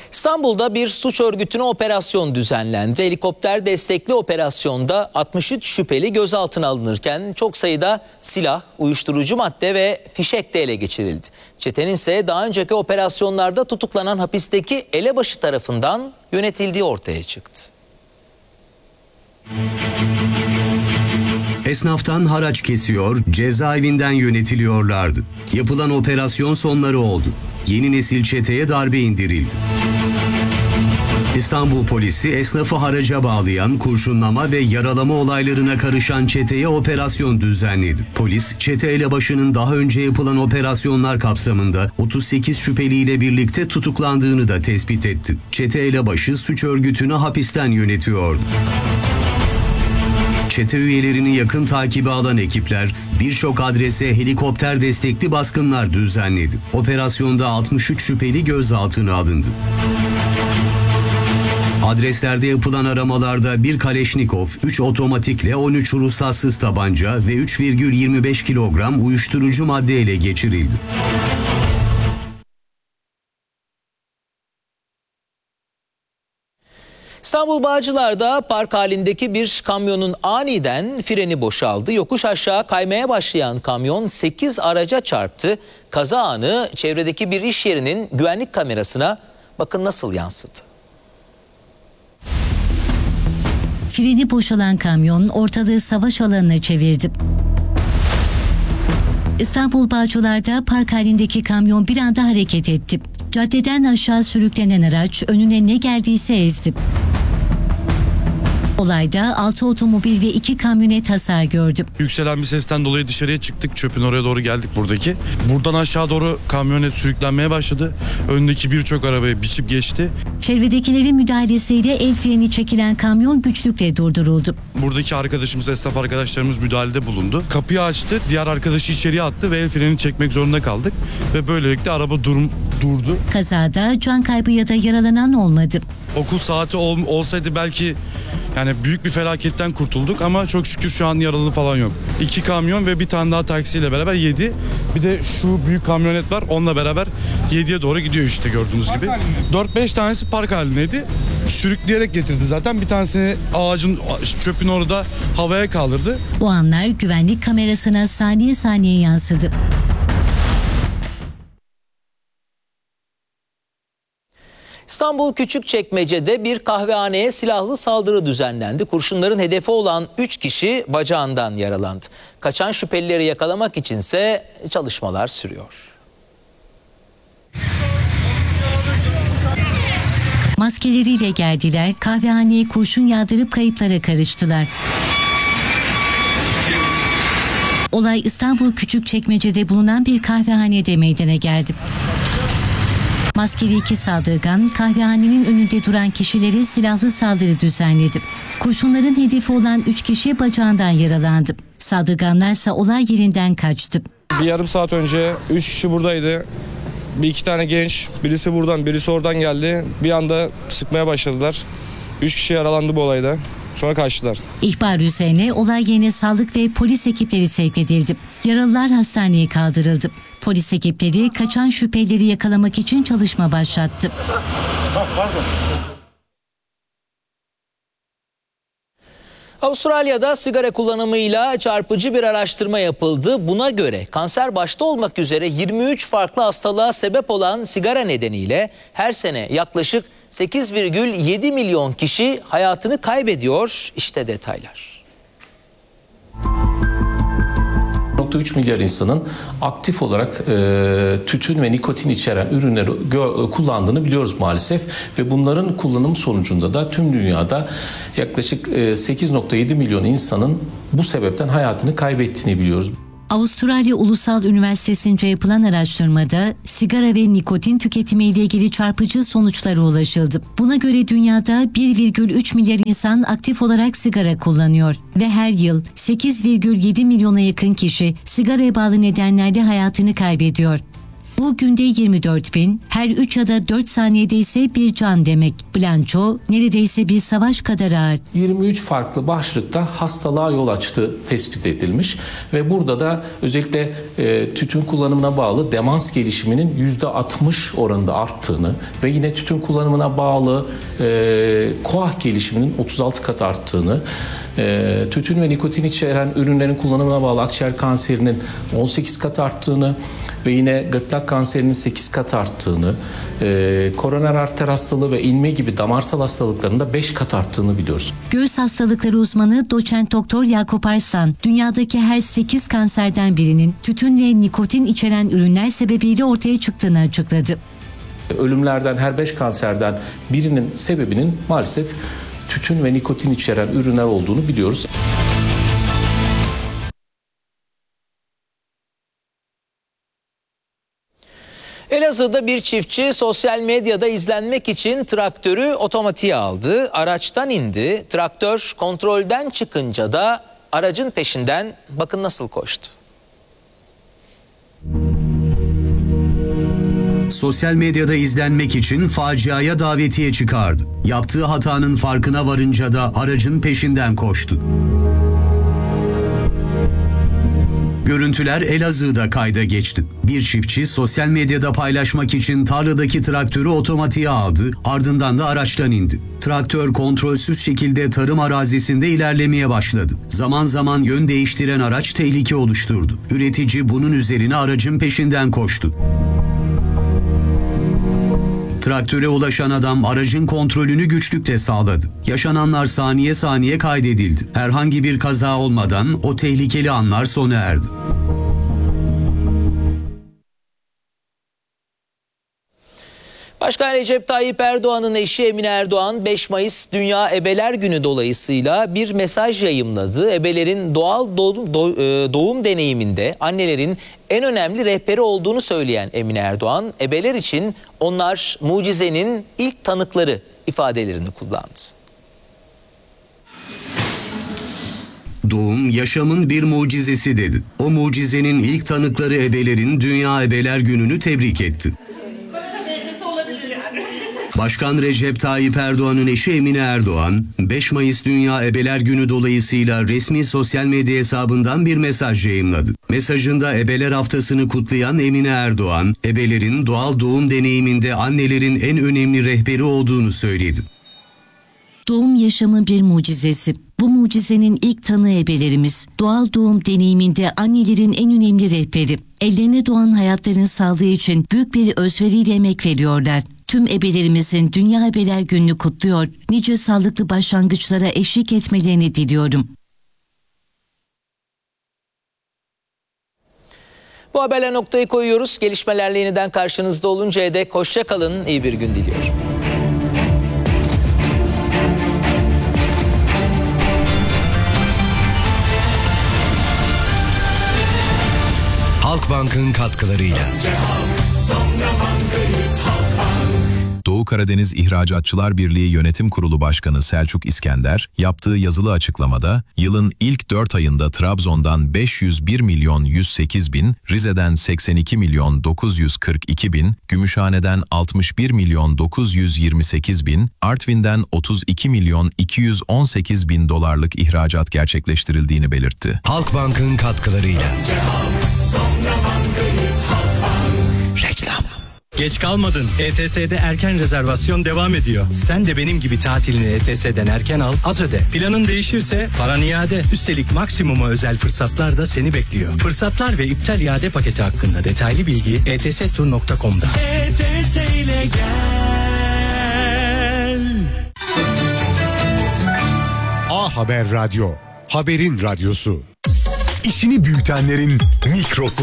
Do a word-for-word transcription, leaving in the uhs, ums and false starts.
İstanbul'da bir suç örgütüne operasyon düzenlendi. Helikopter destekli operasyonda altmış üç şüpheli gözaltına alınırken çok sayıda silah, uyuşturucu madde ve fişek de ele geçirildi. Çetenin ise daha önceki operasyonlarda tutuklanan hapisteki elebaşı tarafından yönetildiği ortaya çıktı. Esnaftan haraç kesiyor, cezaevinden yönetiliyorlardı. Yapılan operasyon sonları oldu. Yeni nesil çeteye darbe indirildi. İstanbul polisi esnafı haraca bağlayan, kurşunlama ve yaralama olaylarına karışan çeteye operasyon düzenledi. Polis, çete elebaşının daha önce yapılan operasyonlar kapsamında otuz sekiz şüpheliyle birlikte tutuklandığını da tespit etti. Çete elebaşı suç örgütünü hapisten yönetiyordu. Çete üyelerini yakın takibe alan ekipler birçok adrese helikopter destekli baskınlar düzenledi. Operasyonda altmış üç şüpheli gözaltına alındı. Adreslerde yapılan aramalarda bir Kaleşnikov, üç otomatikle on üç ruhsatsız tabanca ve üç virgül yirmi beş kilogram uyuşturucu madde ele geçirildi. İstanbul Bağcılar'da park halindeki bir kamyonun aniden freni boşaldı. Yokuş aşağı kaymaya başlayan kamyon sekiz araca çarptı. Kaza anı çevredeki bir iş yerinin güvenlik kamerasına bakın nasıl yansıdı. Freni boşalan kamyon ortalığı savaş alanına çevirdi. İstanbul Bağcılar'da park halindeki kamyon bir anda hareket etti. Caddeden aşağı sürüklenen araç önüne ne geldiyse ezdi. Olayda altı otomobil ve iki kamyonet hasar gördü. Yükselen bir sesten dolayı dışarıya çıktık. Çöpün oraya doğru geldik buradaki. Buradan aşağı doğru kamyonet sürüklenmeye başladı. Öndeki birçok arabayı biçip geçti. Çevredekilerin müdahalesiyle el freni çekilen kamyon güçlükle durduruldu. Buradaki arkadaşımız, esnaf arkadaşlarımız müdahalede bulundu. Kapıyı açtı, diğer arkadaşı içeriye attı ve el freni çekmek zorunda kaldık. Ve böylelikle araba durum, durdu. Kazada can kaybı ya da yaralanan olmadı. Okul saati ol, olsaydı belki yani büyük bir felaketten kurtulduk ama çok şükür şu an yaralı falan yok. İki kamyon ve bir tane daha taksiyle beraber yedi. Bir de şu büyük kamyonet var, onunla beraber yediye doğru gidiyor işte gördüğünüz gibi. dört beş tanesi park halindeydi. Sürükleyerek getirdi zaten. Bir tanesini ağacın, çöpün orada havaya kaldırdı. O anlar güvenlik kamerasına saniye saniye yansıdı. İstanbul Küçükçekmece'de bir kahvehaneye silahlı saldırı düzenlendi. Kurşunların hedefi olan üç kişi bacağından yaralandı. Kaçan şüphelileri yakalamak içinse çalışmalar sürüyor. Maskeleriyle geldiler, kahvehaneye kurşun yağdırıp kayıplara karıştılar. Olay İstanbul Küçükçekmece'de bulunan bir kahvehanede meydana geldi. Maskeli iki saldırgan kahvehanenin önünde duran kişilere silahlı saldırı düzenledi. Kurşunların hedefi olan üç kişi bacağından yaralandı. Saldırganlarsa olay yerinden kaçtı. Bir yarım saat önce üç kişi buradaydı. Bir iki tane genç, birisi buradan birisi oradan geldi. Bir anda sıkmaya başladılar. Üç kişi yaralandı bu olayda. Sonra kaçtılar. İhbar üzerine olay yerine sağlık ve polis ekipleri sevk edildi. Yaralılar hastaneye kaldırıldı. Polis ekipleri kaçan şüphelileri yakalamak için çalışma başlattı. Avustralya'da sigara kullanımıyla çarpıcı bir araştırma yapıldı. Buna göre kanser başta olmak üzere yirmi üç farklı hastalığa sebep olan sigara nedeniyle her sene yaklaşık sekiz virgül yedi milyon kişi hayatını kaybediyor. İşte detaylar. bir nokta üç milyar insanın aktif olarak e, tütün ve nikotin içeren ürünleri gö- kullandığını biliyoruz maalesef ve bunların kullanım sonucunda da tüm dünyada yaklaşık e, sekiz nokta yedi milyon insanın bu sebepten hayatını kaybettiğini biliyoruz. Avustralya Ulusal Üniversitesi'nce yapılan araştırmada sigara ve nikotin tüketimiyle ilgili çarpıcı sonuçlara ulaşıldı. Buna göre dünyada bir virgül üç milyar insan aktif olarak sigara kullanıyor ve her yıl sekiz virgül yedi milyona yakın kişi sigaraya bağlı nedenlerle hayatını kaybediyor. Bu günde yirmi dört bin, her üç ya da dört saniyede ise bir can demek. Bilanço neredeyse bir savaş kadar ağır. yirmi üç farklı başlıkta hastalığa yol açtığı tespit edilmiş ve burada da özellikle e, tütün kullanımına bağlı demans gelişiminin yüzde altmış oranında arttığını ve yine tütün kullanımına bağlı e, koah gelişiminin otuz altı kat arttığını, e, tütün ve nikotin içeren ürünlerin kullanımına bağlı akciğer kanserinin on sekiz kat arttığını ve yine gırtlak kanserinin sekiz kat arttığını, e, koroner arter hastalığı ve inme gibi damarsal hastalıkların da beş kat arttığını biliyoruz. Göğüs hastalıkları uzmanı doçent doktor Yakup Arslan, dünyadaki her sekiz kanserden birinin tütün ve nikotin içeren ürünler sebebiyle ortaya çıktığını açıkladı. Ölümlerden her beş kanserden birinin sebebinin maalesef tütün ve nikotin içeren ürünler olduğunu biliyoruz. Elazığ'da bir çiftçi sosyal medyada izlenmek için traktörü otomatiğe aldı. Araçtan indi. Traktör kontrolden çıkınca da aracın peşinden bakın nasıl koştu. Sosyal medyada izlenmek için faciaya davetiye çıkardı. Yaptığı hatanın farkına varınca da aracın peşinden koştu. Görüntüler Elazığ'da kayda geçti. Bir çiftçi sosyal medyada paylaşmak için tarladaki traktörü otomatiğe aldı, ardından da araçtan indi. Traktör kontrolsüz şekilde tarım arazisinde ilerlemeye başladı. Zaman zaman yön değiştiren araç tehlike oluşturdu. Üretici bunun üzerine aracın peşinden koştu. Traktöre ulaşan adam aracın kontrolünü güçlükle sağladı. Yaşananlar saniye saniye kaydedildi. Herhangi bir kaza olmadan o tehlikeli anlar sona erdi. Başkan Recep Tayyip Erdoğan'ın eşi Emine Erdoğan beş Mayıs Dünya Ebeler Günü dolayısıyla bir mesaj yayımladı. Ebelerin doğal doğum, doğum deneyiminde annelerin en önemli rehberi olduğunu söyleyen Emine Erdoğan, ebeler için onlar mucizenin ilk tanıkları ifadelerini kullandı. Doğum yaşamın bir mucizesi dedi. O mucizenin ilk tanıkları ebelerin Dünya Ebeler Günü'nü tebrik etti. Başkan Recep Tayyip Erdoğan'ın eşi Emine Erdoğan, beş Mayıs Dünya Ebeler Günü dolayısıyla resmi sosyal medya hesabından bir mesaj yayımladı. Mesajında Ebeler Haftası'nı kutlayan Emine Erdoğan, ebelerin doğal doğum deneyiminde annelerin en önemli rehberi olduğunu söyledi. Doğum yaşamın bir mucizesi. Bu mucizenin ilk tanığı ebelerimiz. Doğal doğum deneyiminde annelerin en önemli rehberi. Ellerine doğan hayatlarını sağlığı için büyük bir özveriyle emek veriyorlar. Tüm ebelerimizin Dünya Ebeler Günü'nü kutluyor, nice sağlıklı başlangıçlara eşlik etmelerini diliyorum. Bu haberle noktayı koyuyoruz. Gelişmelerle yeniden karşınızda oluncaya dek hoşça kalın, iyi bir gün diliyorum. Halkbank'ın katkılarıyla. Doğu Karadeniz İhracatçılar Birliği Yönetim Kurulu Başkanı Selçuk İskender, yaptığı yazılı açıklamada, yılın ilk dört ayında Trabzon'dan beş yüz bir milyon yüz sekiz bin, Rize'den seksen iki milyon dokuz yüz kırk iki bin, Gümüşhane'den altmış bir milyon dokuz yüz yirmi sekiz bin, Artvin'den otuz iki milyon iki yüz on sekiz bin dolarlık ihracat gerçekleştirildiğini belirtti. Halkbank'ın katkılarıyla. Reklam. Geç kalmadın. E T S'de erken rezervasyon devam ediyor. Sen de benim gibi tatilini E T S'den erken al, az öde. Planın değişirse paran iade. Üstelik maksimuma özel fırsatlar da seni bekliyor. Fırsatlar ve iptal iade paketi hakkında detaylı bilgi e t s tur nokta com'da. E T S ile gel. A Haber Radyo, haberin radyosu. İşini büyütenlerin mikrosu.